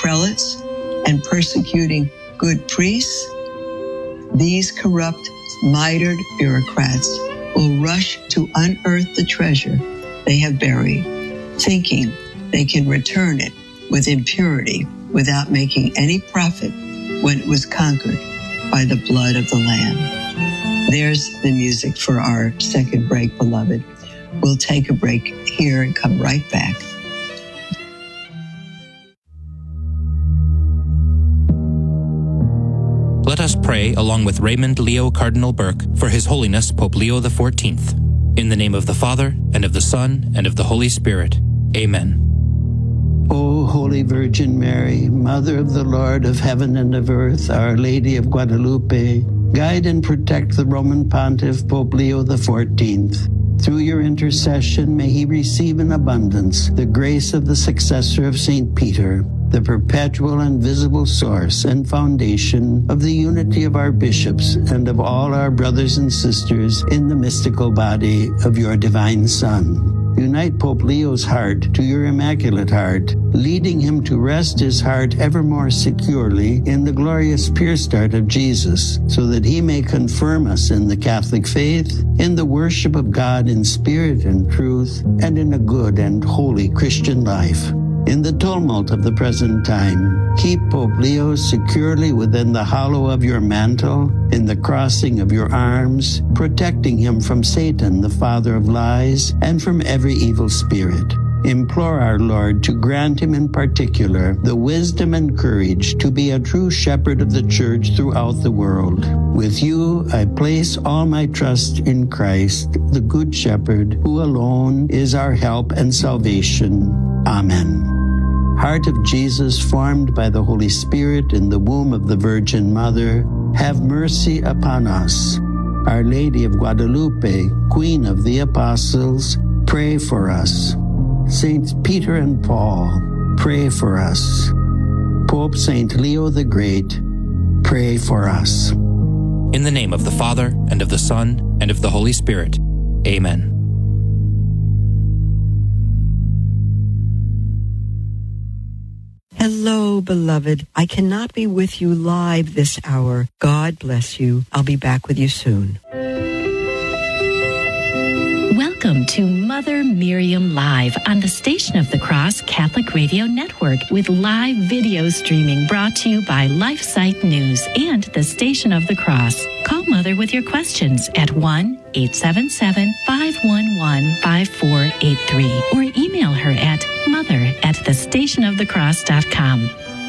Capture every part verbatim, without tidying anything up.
prelates and persecuting good priests, these corrupt, mitred bureaucrats will rush to unearth the treasure they have buried, thinking they can return it with impunity without making any profit when it was conquered by the blood of the Lamb. There's the music for our second break, beloved. We'll take a break here and come right back. Let us pray along with Raymond Leo Cardinal Burke for His Holiness Pope Leo the fourteenth. In the name of the Father, and of the Son, and of the Holy Spirit. Amen. O Holy Virgin Mary, Mother of the Lord of heaven and of earth, Our Lady of Guadalupe, guide and protect the Roman Pontiff Pope Leo the fourteenth. Through your intercession, may he receive in abundance the grace of the successor of Saint Peter, the perpetual and visible source and foundation of the unity of our bishops and of all our brothers and sisters in the mystical body of your divine Son. Unite Pope Leo's heart to your Immaculate Heart, leading him to rest his heart ever more securely in the glorious pure start of Jesus, so that he may confirm us in the Catholic faith, in the worship of God in spirit and truth, and in a good and holy Christian life. In the tumult of the present time, keep Pope Leo securely within the hollow of your mantle, in the crossing of your arms, protecting him from Satan, the father of lies, and from every evil spirit. Implore our Lord to grant him in particular the wisdom and courage to be a true shepherd of the Church throughout the world. With you, I place all my trust in Christ, the Good Shepherd, who alone is our help and salvation. Amen. Heart of Jesus, formed by the Holy Spirit in the womb of the Virgin Mother, have mercy upon us. Our Lady of Guadalupe, Queen of the Apostles, pray for us. Saints Peter and Paul, pray for us. Pope Saint Leo the Great, pray for us. In the name of the Father, and of the Son, and of the Holy Spirit. Amen. Hello, beloved. I cannot be with you live this hour. God bless you. I'll be back with you soon. Welcome to Mother Miriam Live on the Station of the Cross Catholic Radio Network, with live video streaming brought to you by LifeSite News and the Station of the Cross. Call Mother with your questions at one eight seven seven, five one one, five four eight three or email her at mother at the station of the cross dot com.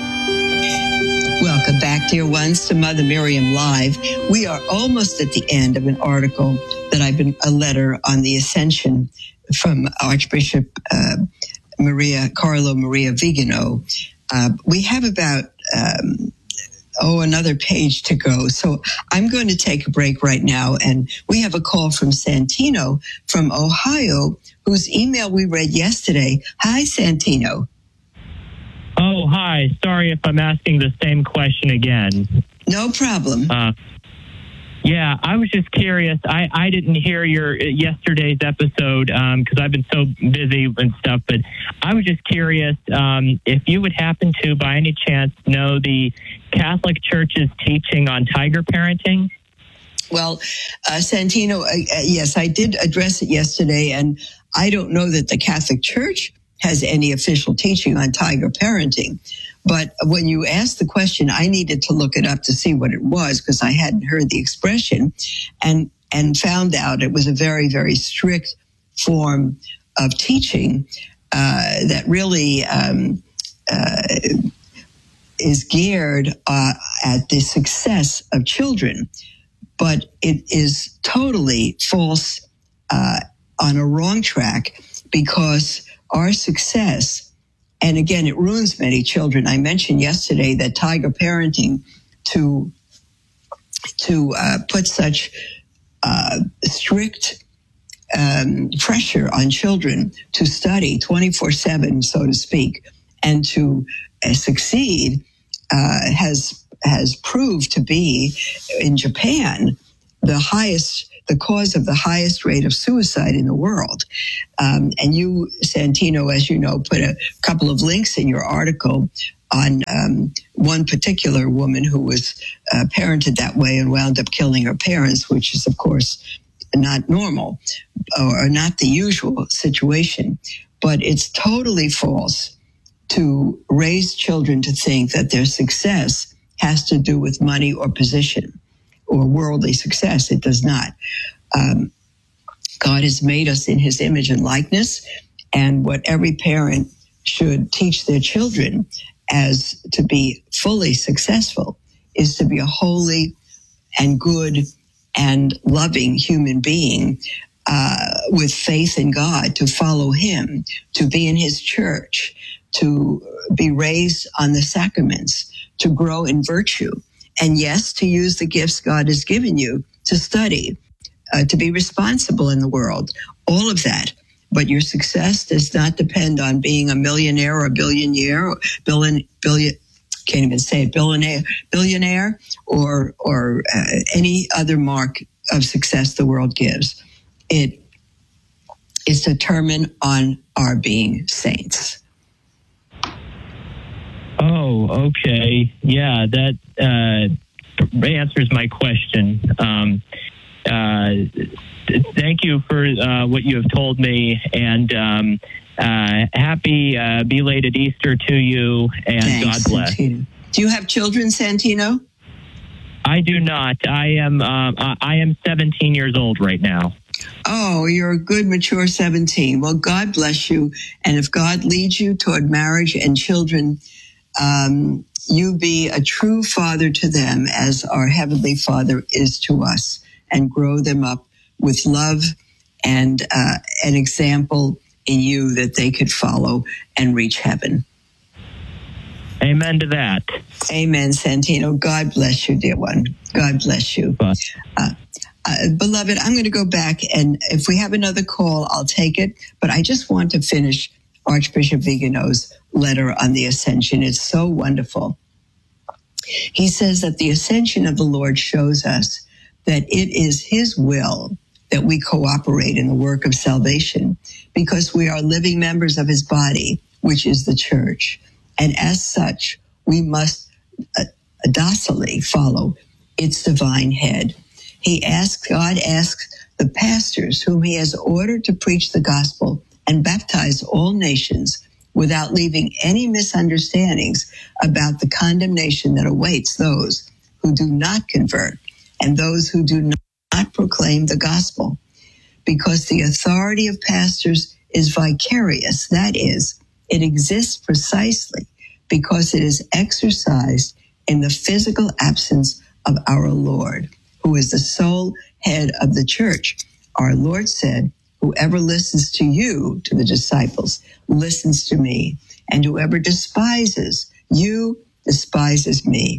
Welcome back, dear ones, to Mother Miriam Live. We are almost at the end of an article that I've been, a letter on the Ascension from Archbishop uh, Maria, Carlo Maria Vigano. Uh, we have about, um, oh, another page to go. So I'm going to take a break right now. And we have a call from Santino from Ohio, whose email we read yesterday. Hi, Santino. Oh, hi. Sorry if I'm asking the same question again. No problem. Uh, yeah, I was just curious. I, I didn't hear your yesterday's episode because um, I've been so busy and stuff, but I was just curious um, if you would happen to, by any chance, know the Catholic Church's teaching on tiger parenting. Well, uh, Santino, uh, yes, I did address it yesterday, and I don't know that the Catholic Church has any official teaching on tiger parenting. But when you asked the question, I needed to look it up to see what it was, because I hadn't heard the expression, and and found out it was a very, very strict form of teaching uh, that really um, uh, is geared uh, at the success of children. But it is totally false, uh, on a wrong track, because our success, and again, it ruins many children. I mentioned yesterday that tiger parenting, to to uh, put such uh, strict um, pressure on children to study twenty-four seven, so to speak, and to uh, succeed, uh, has has proved to be, in Japan, the highest, the cause of the highest rate of suicide in the world. Um, and you, Santino, as you know, put a couple of links in your article on um, one particular woman who was uh, parented that way and wound up killing her parents, which is, of course, not normal or not the usual situation. But it's totally false to raise children to think that their success has to do with money or position or worldly success. It does not. Um, God has made us in his image and likeness, and what every parent should teach their children as to be fully successful is to be a holy and good and loving human being uh, with faith in God, to follow him, to be in his church, to be raised on the sacraments, to grow in virtue, and yes, to use the gifts God has given you to study, uh, to be responsible in the world, all of that. But your success does not depend on being a millionaire or a billionaire, or billion, billion, can't even say it, billionaire, billionaire, or or uh, any other mark of success the world gives. It is determined on our being saints. Oh, okay. Yeah, that uh, answers my question. Um, uh, thank you for uh, what you have told me, and um, uh, happy uh, belated Easter to you, and Thanks, God bless. Santino. Do you have children, Santino? I do not. I am. Uh, I am seventeen years old right now. Oh, you're a good, mature seventeen. Well, God bless you, and if God leads you toward marriage and children, um, you be a true father to them as our Heavenly Father is to us, and grow them up with love and uh, an example in you that they could follow and reach heaven. Amen to that. Amen, Santino. God bless you, dear one. God bless you. Uh, uh, beloved, I'm going to go back, and if we have another call, I'll take it. But I just want to finish Archbishop Vigano's letter on the Ascension. It's so wonderful. He says that the Ascension of the Lord shows us that it is his will that we cooperate in the work of salvation, because we are living members of his body, which is the church. And as such, we must uh, docilely follow its divine head. He asks, God asks the pastors whom he has ordered to preach the gospel and baptize all nations without leaving any misunderstandings about the condemnation that awaits those who do not convert and those who do not proclaim the gospel. Because the authority of pastors is vicarious, that is, it exists precisely because it is exercised in the physical absence of our Lord, who is the sole head of the church. Our Lord said, whoever listens to you, to the disciples, listens to me, and whoever despises you despises me.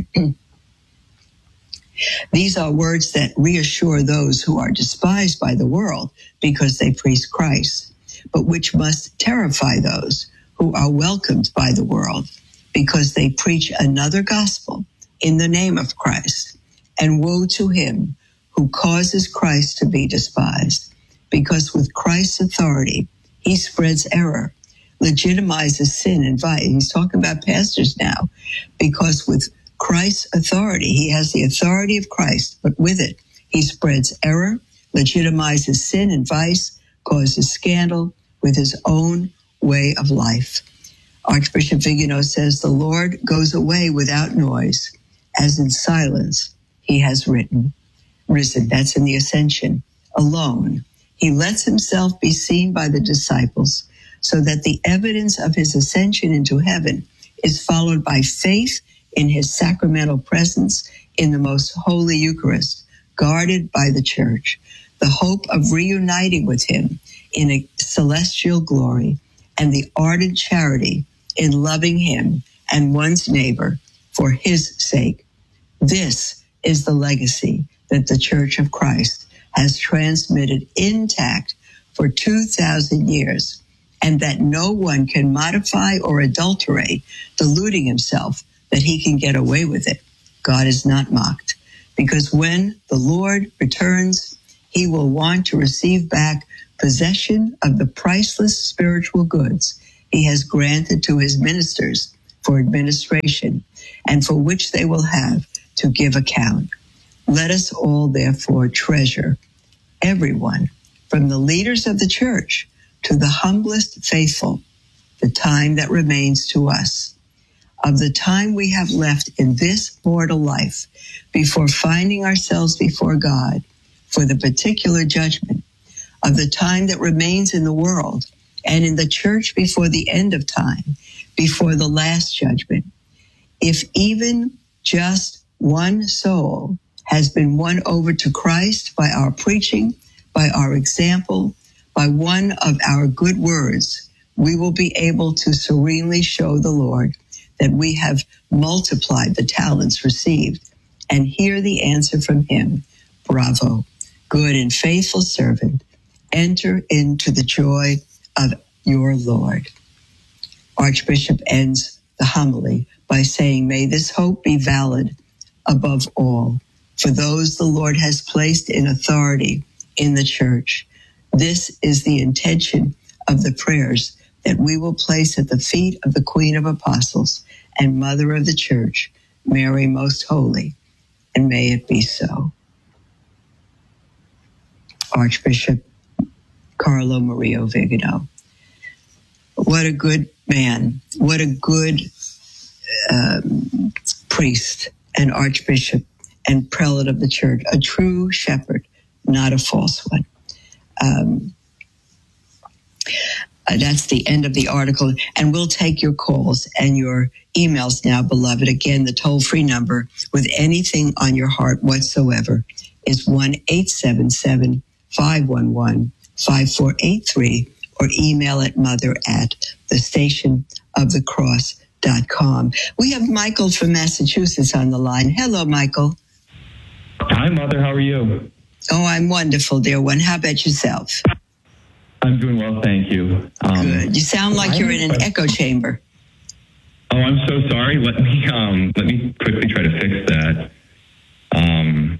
These are words that reassure those who are despised by the world because they preach Christ, but which must terrify those who are welcomed by the world because they preach another gospel in the name of Christ. And woe to him who causes Christ to be despised, because with Christ's authority, he spreads error, legitimizes sin and vice. He's talking about pastors now, because with Christ's authority, he has the authority of Christ, but with it, he spreads error, legitimizes sin and vice, causes scandal with his own way of life. Archbishop Vigano says, the Lord goes away without noise, as in silence he has written, risen. That's in the Ascension. Alone, he lets himself be seen by the disciples, so that the evidence of his ascension into heaven is followed by faith in his sacramental presence in the most holy Eucharist, guarded by the church, the hope of reuniting with him in a celestial glory, and the ardent charity in loving him and one's neighbor for his sake. This is the legacy that the Church of Christ has transmitted intact for two thousand years, and that no one can modify or adulterate, deluding himself that he can get away with it. God is not mocked, because when the Lord returns, he will want to receive back possession of the priceless spiritual goods he has granted to his ministers for administration, and for which they will have to give account. Let us all therefore treasure everyone, from the leaders of the church to the humblest faithful, the time that remains to us. Of the time we have left in this mortal life before finding ourselves before God for the particular judgment, of the time that remains in the world and in the church before the end of time, before the last judgment. If even just one soul has been won over to Christ by our preaching, by our example, by one of our good words, we will be able to serenely show the Lord that we have multiplied the talents received and hear the answer from him. Bravo, good and faithful servant. Enter into the joy of your Lord. Archbishop ends the homily by saying, may this hope be valid above all for those the Lord has placed in authority in the church. This is the intention of the prayers that we will place at the feet of the Queen of Apostles and Mother of the Church, Mary Most Holy, and may it be so. Archbishop Carlo Maria Vigano. What a good man. What a good um, priest and archbishop and prelate of the church. A true shepherd, not a false one. Um, uh, that's the end of the article. And we'll take your calls and your emails now, beloved. Again, the toll-free number with anything on your heart whatsoever is one eight seven seven, five one one, five four eight three, or email at mother at the station of the cross dot com. We have Michael from Massachusetts on the line. Hello, Michael. Hi, Mother. How are you? Oh, I'm wonderful, dear one. How about yourself? I'm doing well, thank you. Um, Good. You sound like you're in an echo chamber. Oh, I'm so sorry. Let me um, let me quickly try to fix that. Um,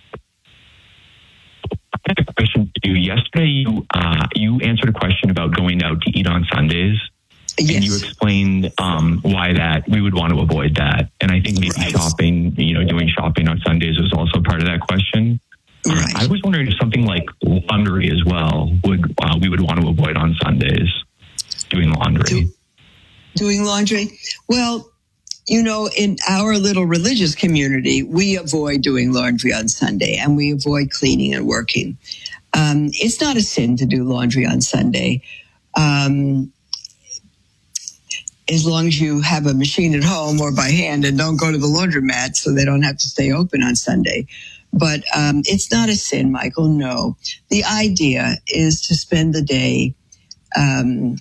I have a question for you. Yesterday, you uh, you answered a question about going out to eat on Sundays. Yes. And you explained um, why that we would want to avoid that. And I think maybe right. shopping, you know, doing shopping on Sundays was also part of that question. Right. I was wondering if something like laundry as well would uh, we would want to avoid on Sundays, doing laundry. Do, doing laundry? Well, you know, in our little religious community, we avoid doing laundry on Sunday, and we avoid cleaning and working. Um, it's not a sin to do laundry on Sunday. Um, as long as you have a machine at home or by hand and don't go to the laundromat so they don't have to stay open on Sunday. But um, it's not a sin, Michael, no. The idea is to spend the day, um,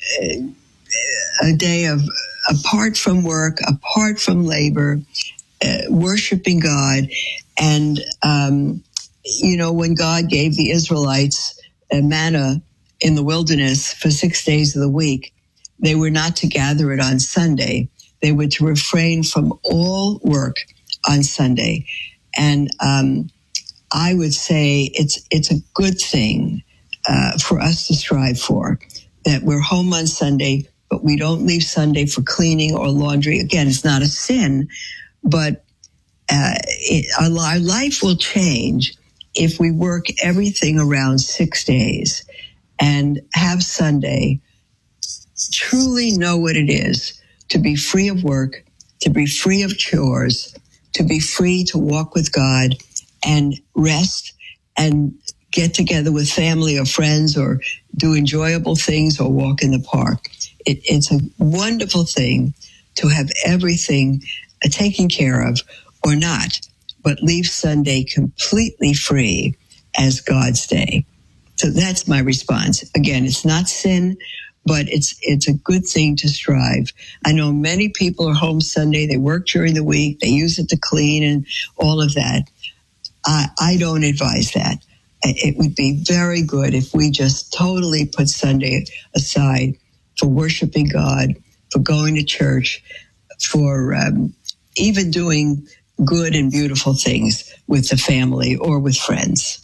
a day of apart from work, apart from labor, uh, worshiping God. And, um, you know, when God gave the Israelites uh, manna in the wilderness for six days of the week, they were not to gather it on Sunday. They were to refrain from all work on Sunday. And um, I would say it's it's a good thing uh, for us to strive for, that we're home on Sunday, but we don't leave Sunday for cleaning or laundry. Again, it's not a sin, but uh, it, our, our life will change if we work everything around six days and have Sunday truly know what it is to be free of work, to be free of chores, to be free to walk with God and rest and get together with family or friends or do enjoyable things or walk in the park. It, it's a wonderful thing to have everything taken care of or not, but leave Sunday completely free as God's day. So that's my response. Again, it's not sin, but it's it's a good thing to strive. I know many people are home Sunday. They work during the week. They use it to clean and all of that. I, I don't advise that. It would be very good if we just totally put Sunday aside for worshiping God, for going to church, for um, even doing good and beautiful things with the family or with friends.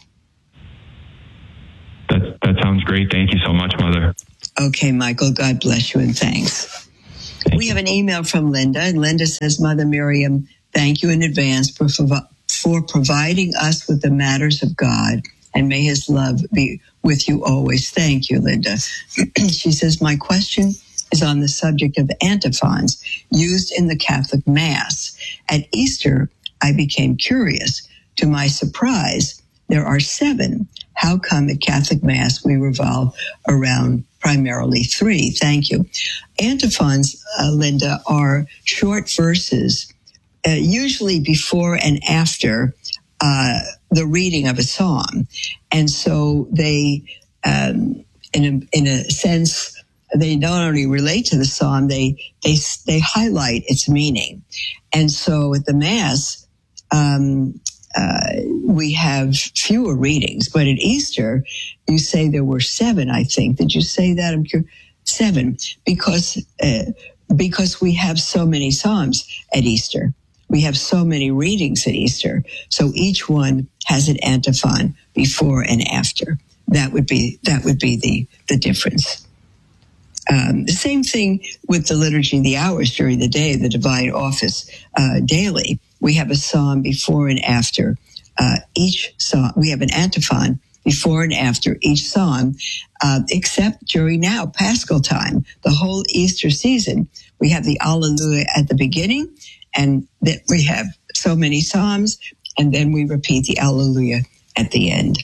That, that sounds great. Thank you so much, Mother. Okay, Michael, God bless you and thanks. We have an email from Linda, and Linda says, Mother Miriam, thank you in advance for, for providing us with the matters of God, and may his love be with you always. Thank you, Linda. She says, my question is on the subject of antiphons used in the Catholic Mass. At Easter, I became curious. To my surprise, there are seven. How come at Catholic Mass we revolve around primarily three? Thank you. Antiphons, uh, Linda, are short verses, uh, usually before and after uh, the reading of a psalm. And so they, um, in a, in a sense, they not only relate to the psalm, they they they highlight its meaning. And so at the Mass, um, uh, we have fewer readings. But at Easter, you say there were seven, I think. Did you say that? I'm curious. Seven, because uh, because we have so many psalms at Easter. We have so many readings at Easter. So each one has an antiphon before and after. That would be that would be the the difference. Um, the same thing with the Liturgy of the Hours during the day, the Divine Office uh, daily. We have a psalm before and after uh, each psalm. We have an antiphon before and after each psalm, uh, except during now, Paschal time, the whole Easter season. We have the Alleluia at the beginning, and that we have so many psalms, and then we repeat the Alleluia at the end.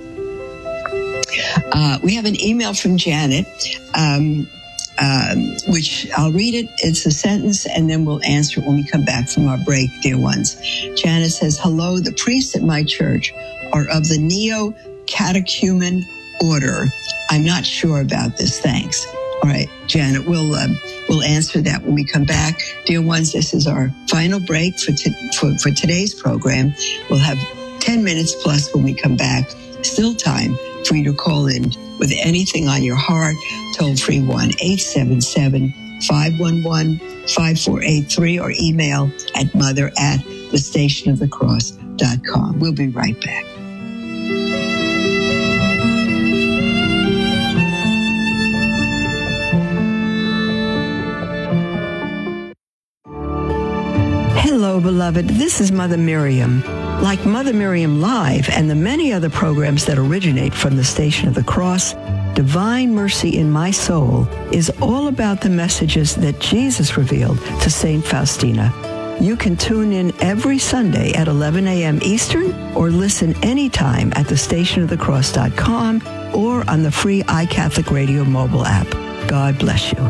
Uh, we have an email from Janet, um, um, which I'll read it. It's a sentence, and then we'll answer it when we come back from our break, dear ones. Janet says, hello, the priests at my church are of the Neo-Catechumen order. I'm not sure about this. Thanks. All right, Janet, we'll um, we'll answer that when we come back. Dear ones, this is our final break for, t- for, for today's program. We'll have ten minutes plus when we come back. Still time for you to call in with anything on your heart. Toll free one eight seven seven, five one one, five four eight three or email at mother at the station of the cross dot com. We'll be right back. Hello, beloved. This is Mother Miriam. Like Mother Miriam Live and the many other programs that originate from the Station of the Cross, Divine Mercy in My Soul is all about the messages that Jesus revealed to Saint Faustina. You can tune in every Sunday at eleven a.m. Eastern or listen anytime at the station of the cross dot com or on the free iCatholic Radio mobile app. God bless you.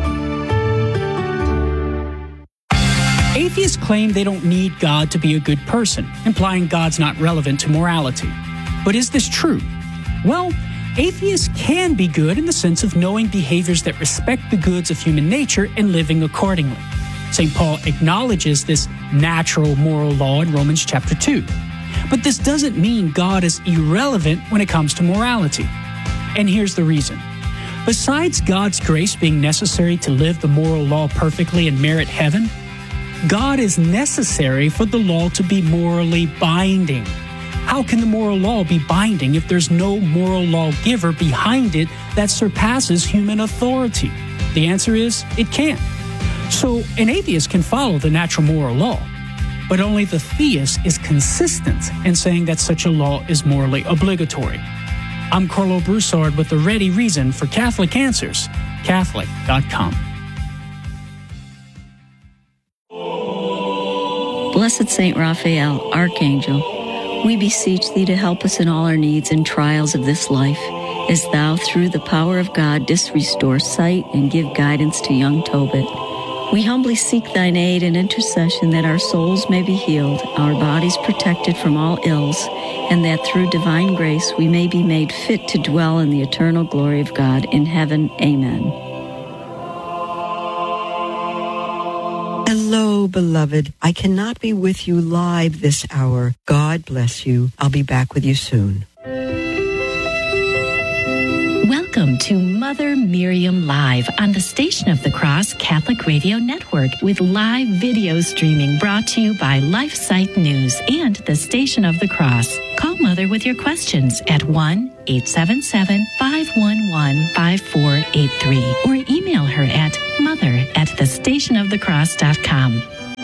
Atheists claim they don't need God to be a good person, implying God's not relevant to morality. But is this true? Well, atheists can be good in the sense of knowing behaviors that respect the goods of human nature and living accordingly. Saint Paul acknowledges this natural moral law in Romans chapter two. But this doesn't mean God is irrelevant when it comes to morality. And here's the reason. Besides God's grace being necessary to live the moral law perfectly and merit heaven, God is necessary for the law to be morally binding. How can the moral law be binding if there's no moral lawgiver behind it that surpasses human authority? The answer is, it can't. So an atheist can follow the natural moral law, but only the theist is consistent in saying that such a law is morally obligatory. I'm Carlo Broussard with the ready reason for Catholic Answers, Catholic dot com. Blessed Saint Raphael, Archangel, we beseech thee to help us in all our needs and trials of this life, as thou, through the power of God, didst restore sight and give guidance to young Tobit. We humbly seek thine aid and intercession that our souls may be healed, our bodies protected from all ills, and that through divine grace we may be made fit to dwell in the eternal glory of God in heaven. Amen. Hello, beloved. I cannot be with you live this hour. God bless you. I'll be back with you soon. Welcome to Mother Miriam Live on the Station of the Cross Catholic Radio Network with live video streaming brought to you by LifeSite News and the Station of the Cross. Call Mother with your questions at one eight seven seven, five one one, five four eight three or email her at mother at the station of the cross dot com.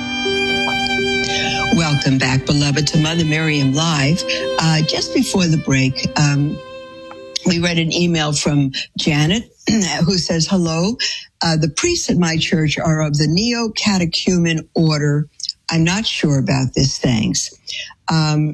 Welcome back, beloved, to Mother Miriam Live. Uh, just before the break, um, we read an email from Janet who says, hello, uh, the priests at my church are of the Neo-Catechumen order. I'm not sure about this, thanks. Um,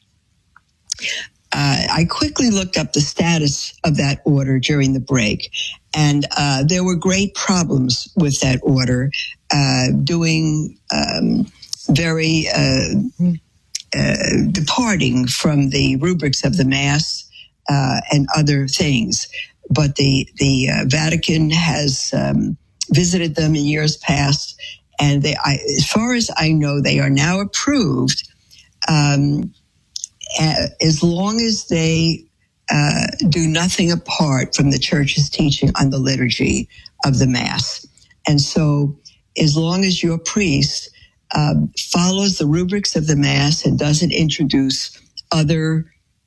uh, I quickly looked up the status of that order during the break, and uh, there were great problems with that order, uh, doing um, very uh, uh, departing from the rubrics of the Mass uh, and other things. But the the uh, Vatican has um, visited them in years past, and they, I, as far as I know, they are now approved. Um, as long as they uh, do nothing apart from the Church's teaching on the liturgy of the Mass. And so as long as your priest uh, follows the rubrics of the Mass and doesn't introduce other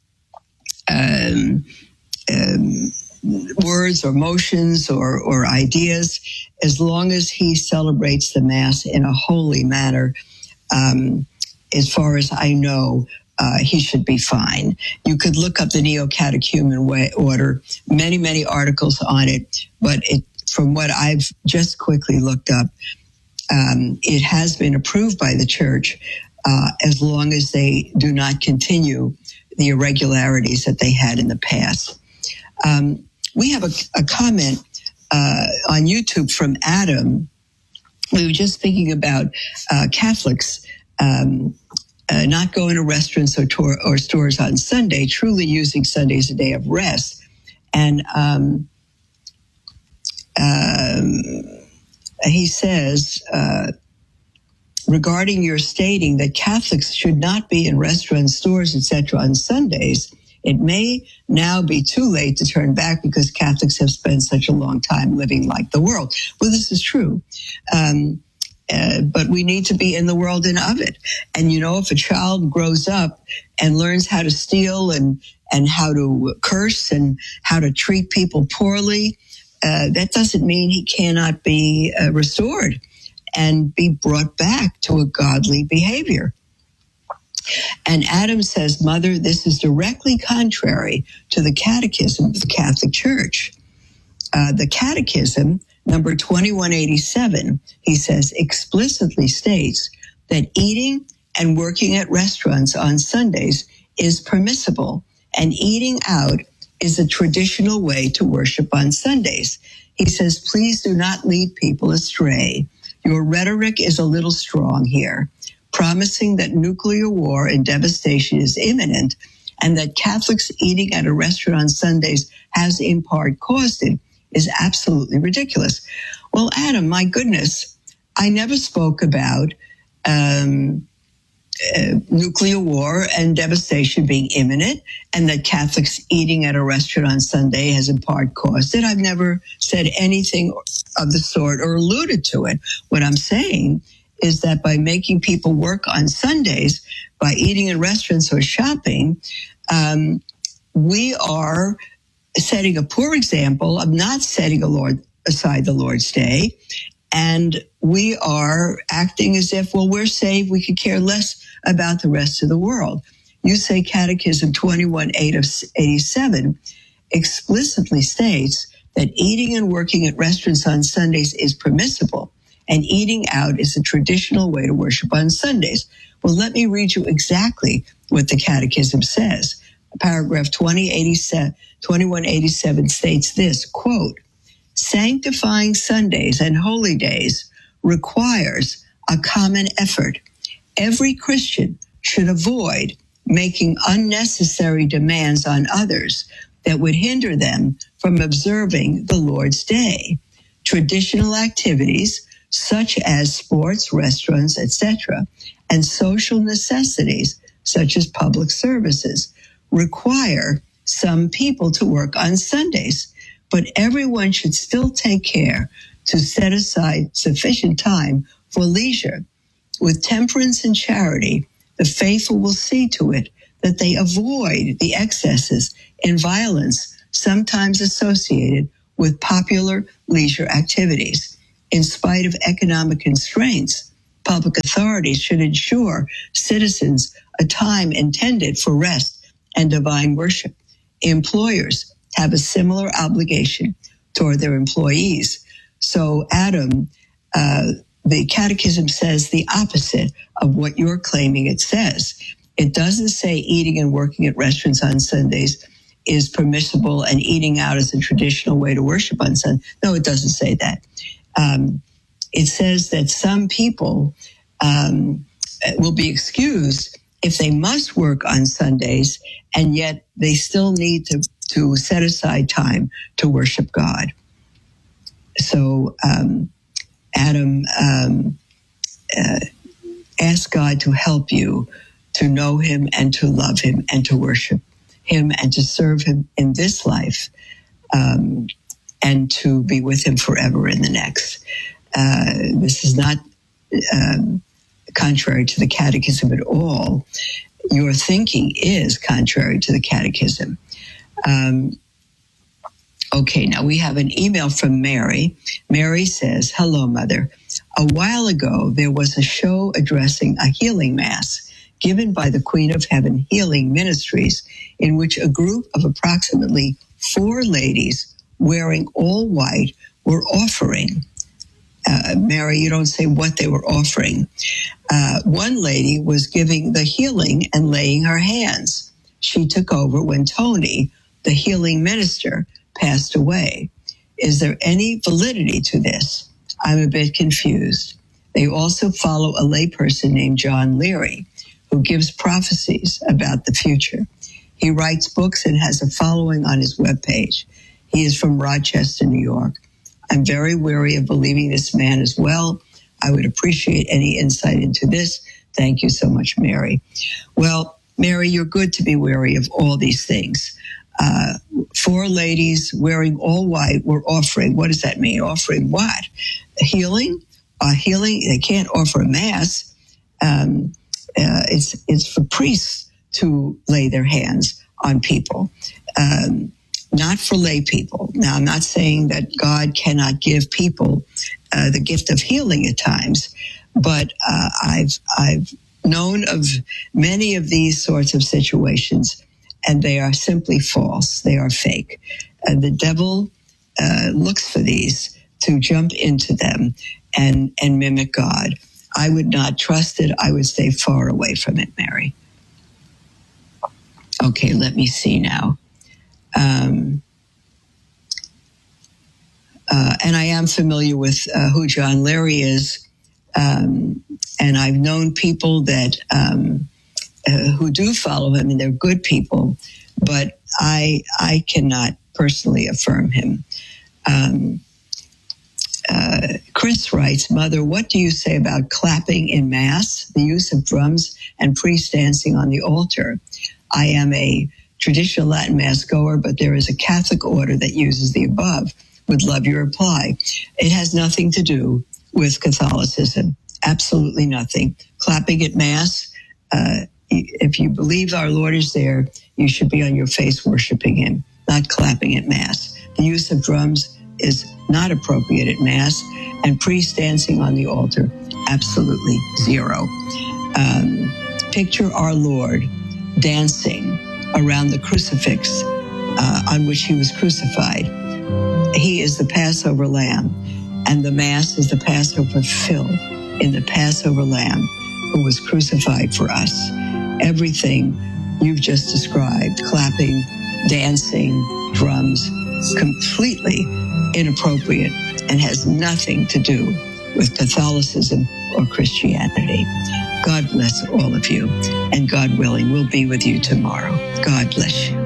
um, um, words or motions or, or ideas, as long as he celebrates the Mass in a holy manner, um, as far as I know, Uh, he should be fine. You could look up the Neo-Catechumen way, order, many, many articles on it, but it, from what I've just quickly looked up, um, it has been approved by the Church uh, as long as they do not continue the irregularities that they had in the past. Um, we have a, a comment uh, on YouTube from Adam. We were just speaking about uh, Catholics um Uh, not going to restaurants or, tour, or stores on Sunday, truly using Sunday as a day of rest. And um, um, he says, uh, regarding your stating that Catholics should not be in restaurants, stores, et cetera on Sundays, it may now be too late to turn back because Catholics have spent such a long time living like the world. Well, this is true. Um, Uh, but we need to be in the world and of it. And, you know, if a child grows up and learns how to steal and, and how to curse and how to treat people poorly, uh, that doesn't mean he cannot be uh, restored and be brought back to a godly behavior. And Adam says, Mother, this is directly contrary to the Catechism of the Catholic Church. Uh, the Catechism, number twenty-one eighty-seven, he says, explicitly states that eating and working at restaurants on Sundays is permissible, and eating out is a traditional way to worship on Sundays. He says, please do not lead people astray. Your rhetoric is a little strong here, promising that nuclear war and devastation is imminent and that Catholics eating at a restaurant on Sundays has in part caused it is absolutely ridiculous. Well, Adam, my goodness, I never spoke about um, uh, nuclear war and devastation being imminent and that Catholics eating at a restaurant on Sunday has in part caused it. I've never said anything of the sort or alluded to it. What I'm saying is that by making people work on Sundays, by eating in restaurants or shopping, um, we are setting a poor example of not setting a Lord aside the Lord's Day. And we are acting as if, well, we're saved. We could care less about the rest of the world. You say Catechism twenty-one eighty-seven explicitly states that eating and working at restaurants on Sundays is permissible, and eating out is a traditional way to worship on Sundays. Well, let me read you exactly what the Catechism says. Paragraph twenty-one eighty-seven states this, quote, sanctifying Sundays and holy days requires a common effort. Every Christian should avoid making unnecessary demands on others that would hinder them from observing the Lord's Day. Traditional activities such as sports, restaurants, et cetera, and social necessities such as public services require some people to work on Sundays, but everyone should still take care to set aside sufficient time for leisure. With temperance and charity, the faithful will see to it that they avoid the excesses in violence sometimes associated with popular leisure activities. In spite of economic constraints, public authorities should ensure citizens a time intended for rest and divine worship. Employers have a similar obligation toward their employees. So, Adam, uh, the Catechism says the opposite of what you're claiming it says. It doesn't say eating and working at restaurants on Sundays is permissible and eating out is a traditional way to worship on Sunday. No, it doesn't say that. Um, it says that some people um, will be excused if they must work on Sundays, and yet they still need to, to set aside time to worship God. So, um, Adam, um, uh, ask God to help you to know him and to love him and to worship him and to serve him in this life, um, and to be with him forever in the next. Uh, this is not um, contrary to the Catechism at all. Your thinking is contrary to the Catechism. Um, okay, now we have an email from Mary. Mary says, "Hello, Mother. A while ago, there was a show addressing a healing mass given by the Queen of Heaven Healing Ministries, in which a group of approximately four ladies wearing all white were offering." Uh, Mary, you don't say what they were offering. Uh, one lady was giving the healing and laying her hands. She took over when Tony, the healing minister, passed away. Is there any validity to this? I'm a bit confused. They also follow a layperson named John Leary, who gives prophecies about the future. He writes books and has a following on his webpage. He is from Rochester, New York. I'm very wary of believing this man as well. I would appreciate any insight into this. Thank you so much, Mary. Well, Mary, you're good to be wary of all these things. Uh, four ladies wearing all white were offering, what does that mean? Offering what? Healing? Uh, healing, they can't offer a mass. Um, uh, it's, it's for priests to lay their hands on people. Um, not for lay people. Now, I'm not saying that God cannot give people uh, the gift of healing at times, but uh, I've I've known of many of these sorts of situations, and they are simply false. They are fake. And the devil uh, looks for these to jump into them and, and mimic God. I would not trust it. I would stay far away from it, Mary. Okay, let me see now. Um, uh, and I am familiar with uh, who John Leary is, um, and I've known people that um, uh, who do follow him, and they're good people, but I I cannot personally affirm him. Um, uh, Chris writes, "Mother, what do you say about clapping in Mass, the use of drums, and priest dancing on the altar? I am a traditional Latin Mass goer, but there is a Catholic order that uses the above. Would love your reply." It has nothing to do with Catholicism. Absolutely nothing. Clapping at Mass, uh, if you believe our Lord is there, you should be on your face worshiping him, not clapping at Mass. The use of drums is not appropriate at Mass, and priest dancing on the altar, absolutely zero. Um, picture our Lord dancing around the crucifix uh, on which he was crucified. He is the Passover lamb, and the Mass is the Passover filled in the Passover lamb who was crucified for us. Everything you've just described, clapping, dancing, drums, completely inappropriate and has nothing to do with Catholicism or Christianity. God bless all of you, and God willing, we'll be with you tomorrow. God bless you.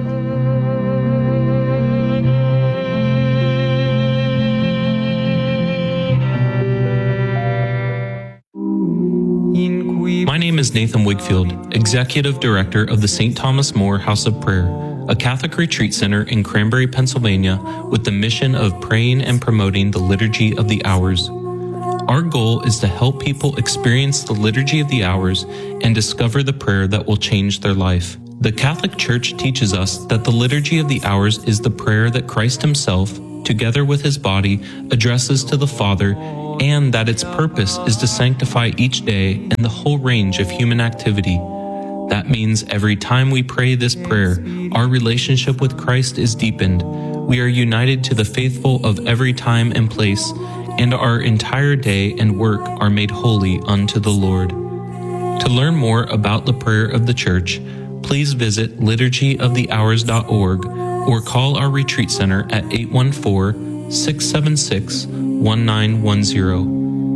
My name is Nathan Wigfield, Executive Director of the Saint Thomas More House of Prayer, a Catholic retreat center in Cranberry, Pennsylvania, with the mission of praying and promoting the Liturgy of the Hours. Our goal is to help people experience the Liturgy of the Hours and discover the prayer that will change their life. The Catholic Church teaches us that the Liturgy of the Hours is the prayer that Christ himself, together with his body, addresses to the Father, and that its purpose is to sanctify each day and the whole range of human activity. That means every time we pray this prayer, our relationship with Christ is deepened. We are united to the faithful of every time and place, and our entire day and work are made holy unto the Lord. To learn more about the prayer of the Church, please visit liturgy of the hours dot org or call our retreat center at eight one four, six seven six, one nine one zero.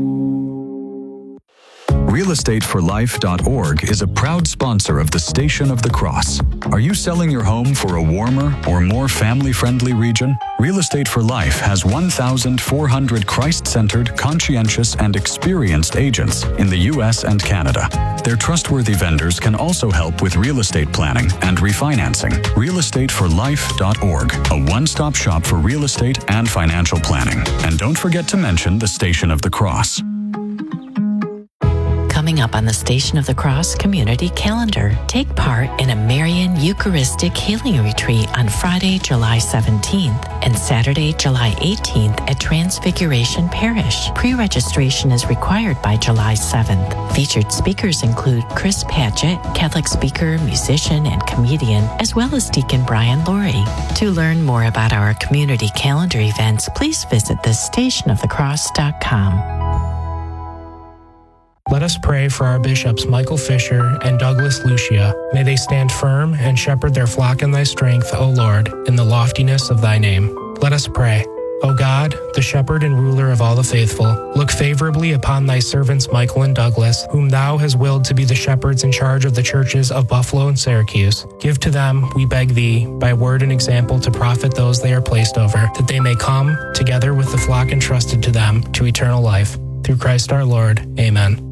real estate for life dot org is a proud sponsor of the Station of the Cross. Are you selling your home for a warmer or more family-friendly region? Real Estate for Life has one thousand four hundred Christ-centered, conscientious, and experienced agents in the U S and Canada. Their trustworthy vendors can also help with real estate planning and refinancing. real estate for life dot org, a one-stop shop for real estate and financial planning. And don't forget to mention the Station of the Cross. Coming up on the Station of the Cross community calendar, take part in a Marian Eucharistic Healing Retreat on Friday, July seventeenth and Saturday, July eighteenth at Transfiguration Parish. Pre-registration is required by July seventh. Featured speakers include Chris Padgett, Catholic speaker, musician, and comedian, as well as Deacon Brian Laurie. To learn more about our community calendar events, please visit the station of the cross dot com. Let us pray for our bishops Michael Fisher and Douglas Lucia. May they stand firm and shepherd their flock in thy strength, O Lord, in the loftiness of thy name. Let us pray. O God, the shepherd and ruler of all the faithful, look favorably upon thy servants Michael and Douglas, whom thou hast willed to be the shepherds in charge of the churches of Buffalo and Syracuse. Give to them, we beg thee, by word and example to profit those they are placed over, that they may come, together with the flock entrusted to them, to eternal life. Through Christ our Lord. Amen.